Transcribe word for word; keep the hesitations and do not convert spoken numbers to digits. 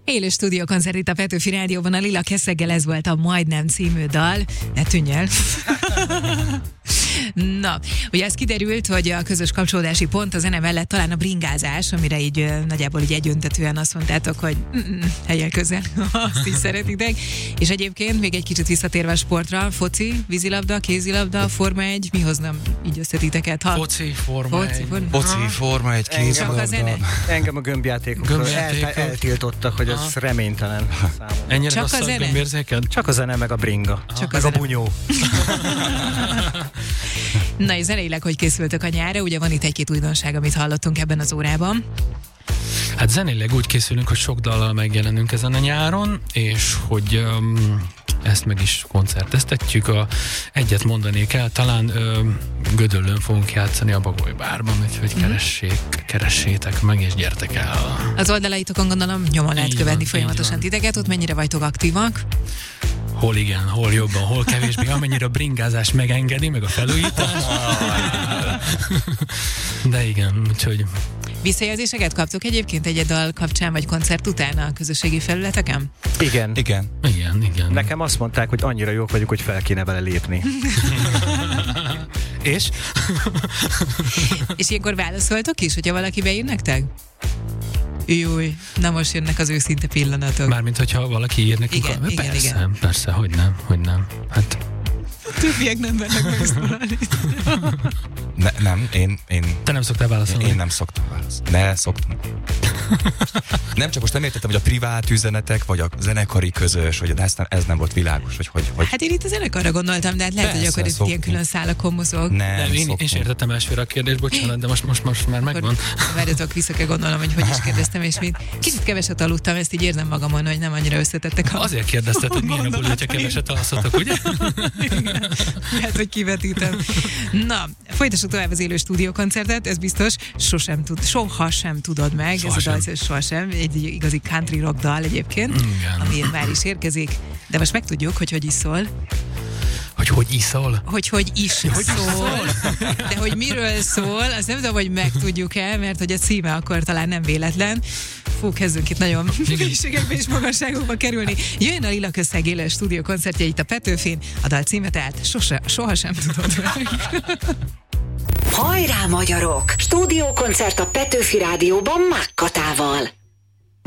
Élő stúdiókoncert itt a Petőfi Rádióban, a Lila Keszeggel, ez volt a Majdnem című dal. Ne tűnj el. Na, ugye ez kiderült, hogy a közös kapcsolódási pont a zene mellett talán a bringázás, amire így ö, nagyjából így egyöntetően azt mondtátok, hogy helyen közel, azt is szeretitek. És egyébként még egy kicsit visszatérve a sportra, foci, vízilabda, kézilabda, Forma egy, mi hoznom így összetiteket? Ha... Foci, Forma Foci, egy. forma... Foci, Forma egy, kézilabda. Csak a zene? Engem a gömbjátékokról Gömbjátékok. el, eltiltottak, hogy ez Aha. reménytelen számomra. Ennyire Csak rossz a a zene? gömbérzéked? Csak a zene, meg a bringa. Csak meg a a zene. bunyó. Na, és zeneileg hogy készültök a nyárra? Ugye van itt egy-két újdonság, amit hallottunk ebben az órában. Hát zenéleg úgy készülünk, hogy sok dallal megjelenünk ezen a nyáron, és hogy um, ezt meg is koncerteztetjük. A, egyet mondanék el, talán um, Gödöllőn fogunk játszani a Bagoly bárban, úgyhogy keressék, keressétek meg, és gyertek el. Az oldalaitokon gondolom nyomon lehet Így követni van, folyamatosan így van. titeket, ott mennyire vagytok aktívak? Hol igen, hol jobban, hol kevésbé, amennyire a bringázás megengedi, meg a felújítás. De igen, úgyhogy... Visszajelzéseket kaptok egyébként egy dal kapcsán, vagy koncert után a közösségi felületeken? Igen. Igen. Igen, igen. Nekem azt mondták, hogy annyira jók vagyunk, hogy fel kéne vele lépni. És? És ilyenkor válaszoltok is, hogyha valaki beír nektek? Júj, na most jönnek az őszinte pillanatok. Mármint, hogyha valaki ír nekünk. Igen, a... igen, persze, igen. persze, hogy nem, hogy nem. Hát... Többiek nem mernek megszólalni. Ne, nem, én, én, Te nem szoktál válaszolni? én nem szoktam válaszolni. Ne, szoktam. Nem, csak most nem értettem, hogy a privát üzenetek, vagy a zenekari közös, hogy ez nem, ez nem volt világos, hogy hogy... hogy... Hát én itt a zenekarra gondoltam, de hát lehet, Persze, hogy akkor ez szoktunk. ilyen külön szálakon mozog. Nem, Nem, én, én szoktunk. is értettem elsőre a kérdést, bocsánat, de most, most, most már megvan. Várjatok, vissza kell gondolnom, hogy hogy is kérdeztem, és mit. Kicsit keveset aludtam, ezt így érzem magamon, hogy nem annyira összetettek a... Azért kérdezted, hogy milyen a buli, hogyha keveset alszotok, ugye? Igen. Hát, hogy kivetítem. Na, folytassuk tovább az élő stúdiókoncertet, ez biztos, sosem tud, soha sem tudod meg, Sohasem. ez a dal, sohasem, egy igazi country rock dal egyébként, Igen. ami már is érkezik, de most megtudjuk, hogy hogy is szól, Hogy hogy iszol? hogy hogy is szól, de hogy miről szól, azt nem tudom, hogy megtudjuk-e, mert hogy a címe akkor talán nem véletlen. Fú, kezdünk itt nagyon mélységekbe és magasságokba kerülni. Jöjjön a Lila Közszeg élő stúdiókoncertje itt a Petőfin, a dal címe tehát sose, sohasem tudod meg. Hajrá, magyarok! Stúdiókoncert a Petőfi Rádióban Mákkatával.